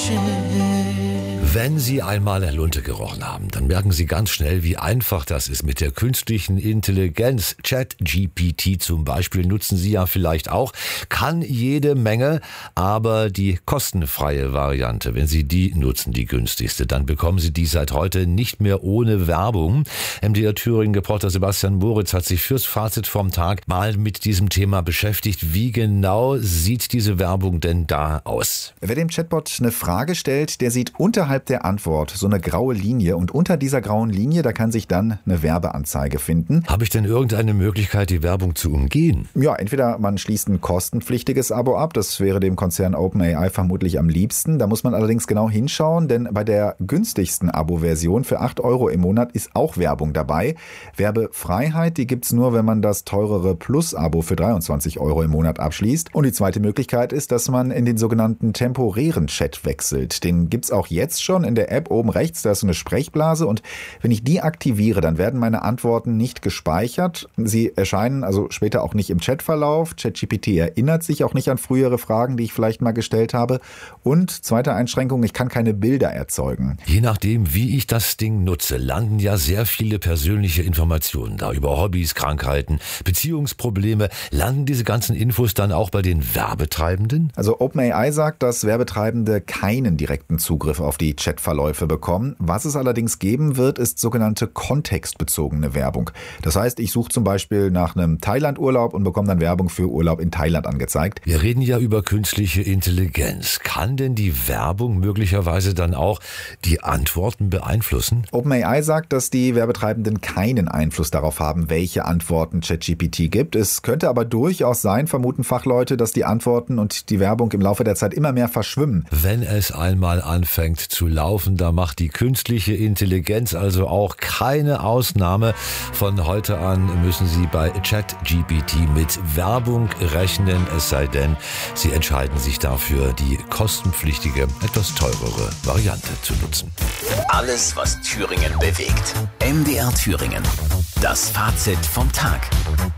Wenn Sie einmal Lunte gerochen haben, dann merken Sie ganz schnell, wie einfach das ist mit der künstlichen Intelligenz. ChatGPT zum Beispiel nutzen Sie ja vielleicht auch. Kann jede Menge, aber die kostenfreie Variante, wenn Sie die nutzen, die günstigste, dann bekommen Sie die seit heute nicht mehr ohne Werbung. MDR Thüringen-Reporter Sebastian Moritz hat sich fürs Fazit vom Tag mal mit diesem Thema beschäftigt. Wie genau sieht diese Werbung denn da aus? Wer dem Chatbot eine Frage stellt, der sieht unterhalb der Antwort so eine graue Linie und unter dieser grauen Linie, da kann sich dann eine Werbeanzeige finden. Habe ich denn irgendeine Möglichkeit, die Werbung zu umgehen? Ja, entweder man schließt ein kostenpflichtiges Abo ab, das wäre dem Konzern OpenAI vermutlich am liebsten. Da muss man allerdings genau hinschauen, denn bei der günstigsten Abo-Version für 8 € im Monat ist auch Werbung dabei. Werbefreiheit, die gibt's nur, wenn man das teurere Plus-Abo für 23 € im Monat abschließt. Und die zweite Möglichkeit ist, dass man in den sogenannten temporären Chat wechselt. Den gibt's auch jetzt schon in der App oben rechts, da ist so eine Sprechblase und wenn ich die aktiviere, dann werden meine Antworten nicht gespeichert. Sie erscheinen also später auch nicht im Chatverlauf. ChatGPT erinnert sich auch nicht an frühere Fragen, die ich vielleicht mal gestellt habe. Und zweite Einschränkung, ich kann keine Bilder erzeugen. Je nachdem, wie ich das Ding nutze, landen ja sehr viele persönliche Informationen da über Hobbys, Krankheiten, Beziehungsprobleme. Landen diese ganzen Infos dann auch bei den Werbetreibenden? Also OpenAI sagt, dass Werbetreibende keinen direkten Zugriff auf die Chatverläufe bekommen. Was es allerdings geben wird, ist sogenannte kontextbezogene Werbung. Das heißt, ich suche zum Beispiel nach einem Thailand-Urlaub und bekomme dann Werbung für Urlaub in Thailand angezeigt. Wir reden ja über künstliche Intelligenz. Kann denn die Werbung möglicherweise dann auch die Antworten beeinflussen? OpenAI sagt, dass die Werbetreibenden keinen Einfluss darauf haben, welche Antworten ChatGPT gibt. Es könnte aber durchaus sein, vermuten Fachleute, dass die Antworten und die Werbung im Laufe der Zeit immer mehr verschwimmen. Wenn es einmal anfängt zu laufen, da macht die künstliche Intelligenz also auch keine Ausnahme. Von heute an müssen Sie bei ChatGPT mit Werbung rechnen, es sei denn, Sie entscheiden sich dafür, die kostenpflichtige, etwas teurere Variante zu nutzen. Alles, was Thüringen bewegt. MDR Thüringen. Das Fazit vom Tag.